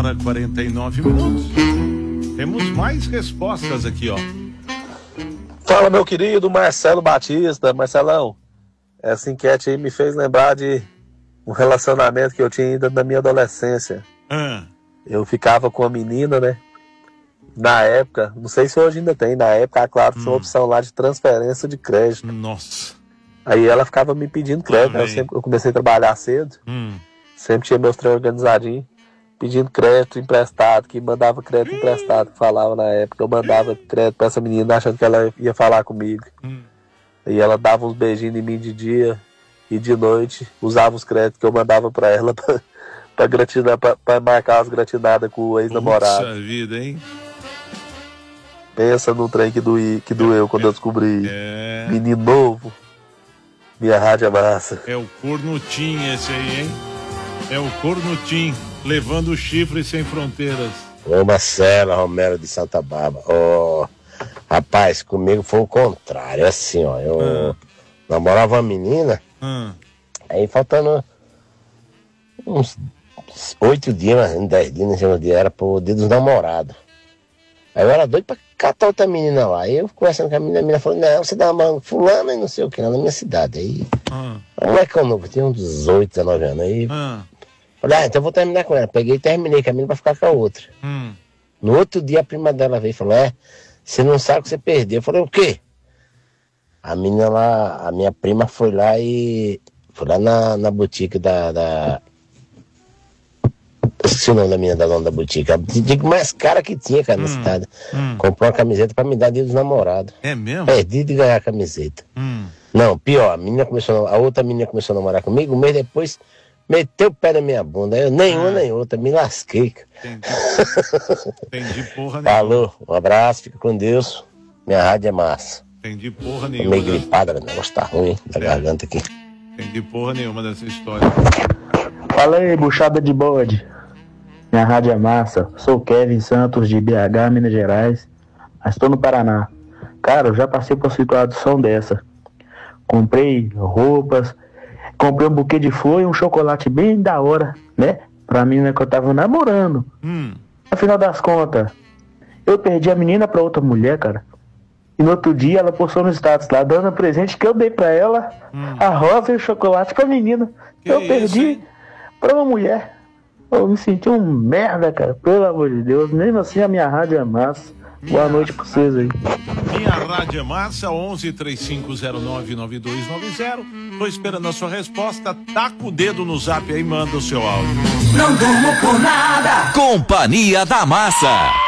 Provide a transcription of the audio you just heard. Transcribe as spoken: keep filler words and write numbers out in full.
hora e quarenta e nove minutos. Temos mais respostas aqui, ó. Fala, meu querido Marcelo Batista. Marcelão, essa enquete aí me fez lembrar de um relacionamento que eu tinha ainda na minha adolescência. Ah. Eu ficava com a menina, né? Na época, não sei se hoje ainda tem, na época, a Claro, tinha uma opção lá de transferência de crédito. Nossa. Aí ela ficava me pedindo crédito, né? eu, sempre, eu comecei a trabalhar cedo, hum. sempre tinha meus treinos organizadinhos, pedindo crédito emprestado, que mandava crédito hum. emprestado, que falava na época, eu mandava crédito pra essa menina achando que ela ia falar comigo. Hum. E ela dava uns beijinhos em mim de dia e de noite, usava os créditos que eu mandava pra ela pra, pra, gratinar, pra, pra marcar as gratinadas com o ex-namorado. Puxa vida, hein? Pensa no trem que, doí, que doeu quando é, eu descobri. É... Menino novo. Minha rádio é massa. É o cornutim esse aí, hein? É o cornutim, levando o chifre sem fronteiras. Ô Marcelo Romero de Santa Bárbara. Ô, rapaz, comigo foi o contrário. É assim, ó. Eu ah. namorava uma menina. Ah. Aí faltando uns oito dias, uns dez dias, não dia, era pro dia dos namorados. Aí eu era doido pra catar outra menina lá. Aí eu conversando com a menina, a menina falou, não, você dá uma fulana e não sei o que, lá na minha cidade. Aí, ah. um molecão novo, tinha uns dezoito, dezenove anos. Aí, ah. falei, ah, então eu vou terminar com ela. Peguei e terminei com a menina pra ficar com a outra. Hum. No outro dia a prima dela veio e falou, é, você não sabe que você perdeu. Eu falei, o quê? A menina lá, a minha prima foi lá e, foi lá na, na boutique da... da esqueci o nome da menina da dona da boutique. A boutique mais cara que tinha, cara, hum, na cidade. Hum. Comprou uma camiseta pra me dar dia dos namorados. É mesmo? Perdi de ganhar a camiseta. Hum. Não, pior, a menina começou, a outra menina começou a namorar comigo, um mês depois meteu o pé na minha bunda. Eu nenhuma ah. nem outra, me lasquei. Entendi. Entendi porra nenhuma. Falou, um abraço, fica com Deus. Minha rádio é massa. Entendi porra Tô nenhuma. meio gripada, o negócio tá ruim, hein, da é. garganta aqui. Entendi porra nenhuma dessa história. Fala aí, buchada de bode. Minha rádio é massa. Sou Kevin Santos de B H, Minas Gerais. Mas estou no Paraná. Cara, eu já passei por uma situação dessa. Comprei roupas, comprei um buquê de flor e um chocolate bem da hora, né? Pra menina que eu tava namorando. Hum. No final das contas, eu perdi a menina pra outra mulher, cara. E no outro dia ela postou no status lá, dando presente que eu dei pra ela, hum. a rosa e o chocolate pra menina. Que eu perdi isso, pra uma mulher. Eu me senti um merda, cara. Pelo amor de Deus. Mesmo assim a minha rádio é massa. Minha Boa noite pra vocês aí. Minha rádio é massa, onze, três cinco zero nove, nove dois nove zero. Tô esperando a sua resposta. Taca o dedo no zap aí e manda o seu áudio. Não durmo por nada. Companhia da Massa.